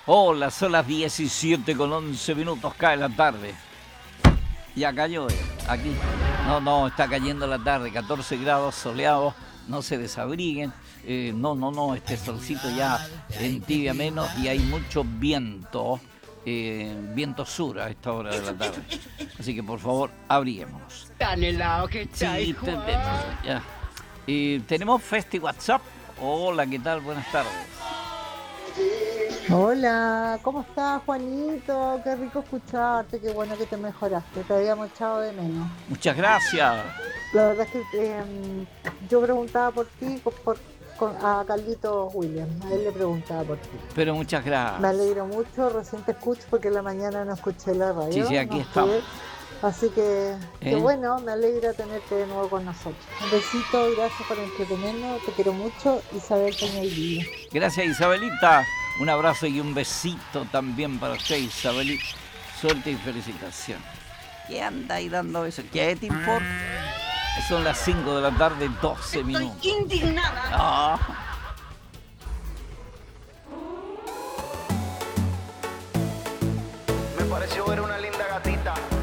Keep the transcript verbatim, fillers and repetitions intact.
Hola, son las diecisiete con once minutos, cae la tarde. Ya cayó, eh, aquí. No, no, está cayendo la tarde, catorce grados soleados, no se desabriguen. Eh, no, no, no, este solcito ya entibia menos y hay mucho viento, eh, viento sur a esta hora de la tarde. Así que por favor, abriguémonos. Tan helado que está, Sí, te, te, ya. Eh, tenemos Festi WhatsApp. Hola, ¿qué tal? Buenas tardes. Hola, ¿cómo estás, Juanito? Qué rico escucharte, qué bueno que te mejoraste, te habíamos echado de menos. Muchas gracias. La verdad es que eh, yo preguntaba por ti, por, por- con- a Carlito Williams, a él le preguntaba por ti. Pero muchas Me gracias. alegro mucho, recién te escucho porque en la mañana no escuché la radio. Sí, sí, aquí no estamos. sé. Así que, qué ¿Eh? bueno, me alegra tenerte de nuevo con nosotros. Un besito, gracias por entretenernos, te quiero mucho, Isabel Peñailía. Gracias, Isabelita. Un abrazo y un besito también para usted, Isabelita. Suerte y felicitación. ¿Qué anda ahí dando eso? ¿Qué te importa? Son las cinco de la tarde, doce minutos. Estoy indignada. Ah. Me pareció ver una linda gatita